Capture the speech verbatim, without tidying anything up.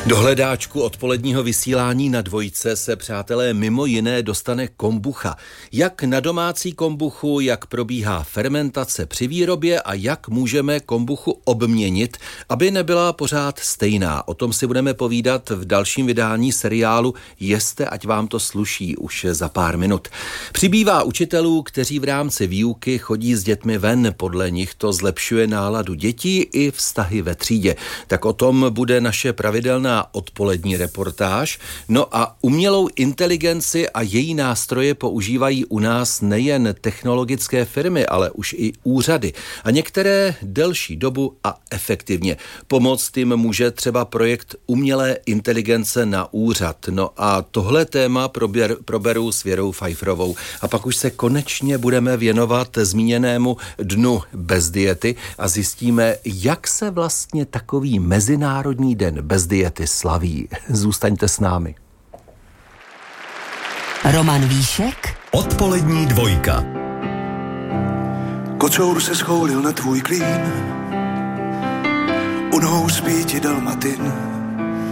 Do hledáčku odpoledního vysílání na Dvojce se, přátelé, mimo jiné dostane kombucha. Jak na domácí kombuchu, jak probíhá fermentace při výrobě a jak můžeme kombuchu obměnit, aby nebyla pořád stejná. O tom si budeme povídat v dalším vydání seriálu Jeste, ať vám to sluší, už za pár minut. Přibývá učitelů, kteří v rámci výuky chodí s dětmi ven. Podle nich to zlepšuje náladu dětí i vztahy ve třídě. Tak o tom bude naše pravidelná odpolední reportáž. No a umělou inteligenci a její nástroje používají u nás nejen technologické firmy, ale už i úřady. A některé delší dobu a efektivně. Pomoct jim může třeba projekt umělé inteligence na úřad. No a tohle téma prober, proberu s Věrou Pfeifferovou. A pak už se konečně budeme věnovat zmíněnému dnu bez diety a zjistíme, jak se vlastně takový Mezinárodní den bez diety slaví. Zůstaňte s námi. Roman Víšek. Odpolední dvojka. Kocour se schoulil na tvůj klín, u nohou spí ti dalmatin.